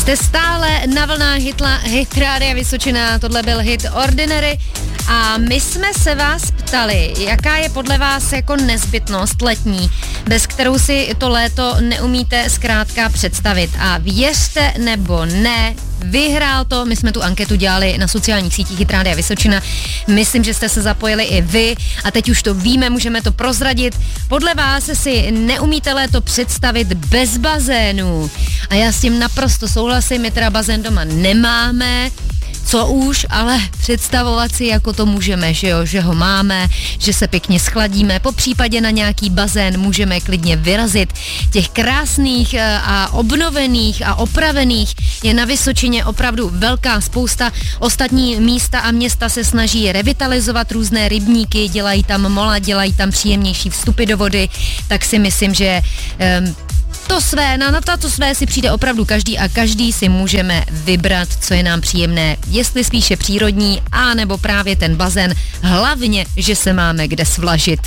Jste stále na vlnách hit Rádia Vysočina, tohle byl hit Ordinary a my jsme se vás ptali, jaká je podle vás jako nezbytnost letní, bez kterou si to léto neumíte zkrátka představit. A věřte nebo ne, vyhrál to, my jsme tu anketu dělali na sociálních sítích hit Rádia Vysočina, myslím, že jste se zapojili i vy a teď už to víme, můžeme to prozradit. Podle vás si neumíte léto představit bez bazénu a já s tím naprosto souhlasím, my teda bazén doma nemáme, co už, ale představovat si, jako to můžeme, že jo, že ho máme, že se pěkně schladíme, po případě na nějaký bazén můžeme klidně vyrazit. Těch krásných a obnovených a opravených je na Vysočině opravdu velká spousta. Ostatní místa a města se snaží revitalizovat různé rybníky, dělají tam mola, dělají tam příjemnější vstupy do vody, tak si myslím, že to své, na to své si přijde opravdu každý a každý si můžeme vybrat, co je nám příjemné, jestli spíše přírodní, a nebo právě ten bazén, hlavně, že se máme kde svlažit.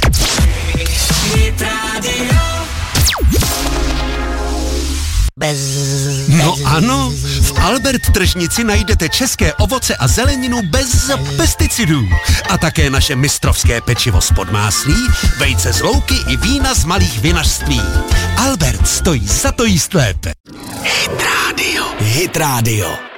No ano, v Albert Tržnici najdete české ovoce a zeleninu bez pesticidů. A také naše mistrovské pečivo z Podmáslí, vejce z louky i vína z malých vinařství. Albert stojí za to jíst lépe. Hit Radio.